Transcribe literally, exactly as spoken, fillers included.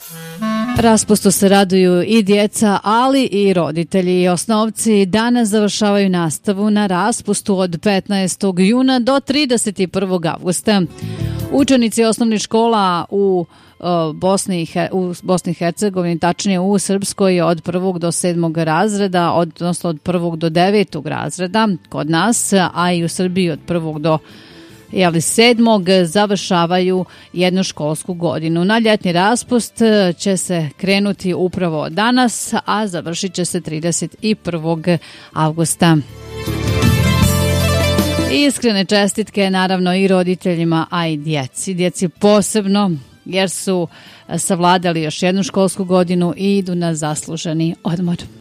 Raspustu se raduju i djeca, ali i roditelji i osnovci. Danas završavaju nastavu na raspustu od petnaestog juna do trideset prvog avgusta. Učenici osnovnih škola u Bosni i, Her- u Bosni i Hercegovini, tačnije u Srpskoj, od prvog do sedmog razreda, odnosno od prvog do devetog razreda kod nas, a i u Srbiji od prvog do jeli, sedmog završavaju jednu školsku godinu. Na ljetni raspust će se krenuti upravo danas, a završit će se trideset prvog avgusta. Iskrene čestitke naravno i roditeljima, a i djeci. Djeci posebno, jer su savladali još jednu školsku godinu i idu na zasluženi odmor.